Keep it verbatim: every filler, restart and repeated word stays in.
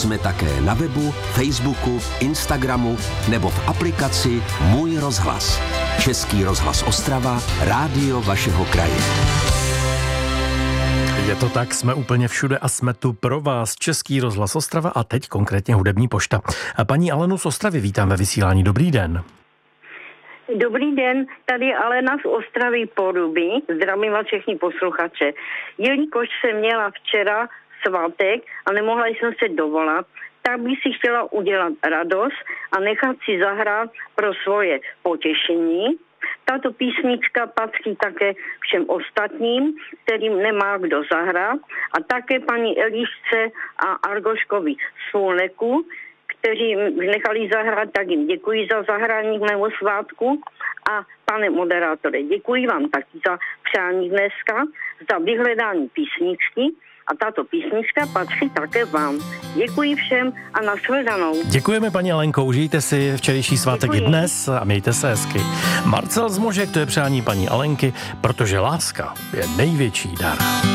Jsme také na webu, Facebooku, Instagramu nebo v aplikaci Můj rozhlas. Český rozhlas Ostrava, rádio vašeho kraje. Je to tak, jsme úplně všude a jsme tu pro vás. Český rozhlas Ostrava a teď konkrétně hudební pošta. Paní Alenu z Ostravy vítám ve vysílání. Dobrý den. Dobrý den, tady Alena z Ostravy Poruby. Zdravím vás všechny posluchače. Jelikož jsem měla včera svátek a nemohla jsem se dovolat, tak bych si chtěla udělat radost a nechat si zahrát pro svoje potěšení. Tato písnička patří také všem ostatním, kterým nemá kdo zahrát, a také paní Elišce a Argoškovi Smolneku, kteří nechali zahrát, tak jim děkuji za zahrání mého svátku. A pane moderátore, děkuji vám taky za přání dneska, za vyhledání písničky. A tato písnička patří také vám. Děkuji všem a nashledanou. Děkujeme, paní Alenko, užijte si včerejší svátek Děkuji. i dnes a mějte se hezky. Marcel z Možek, to je přání paní Alenky, protože láska je největší dar.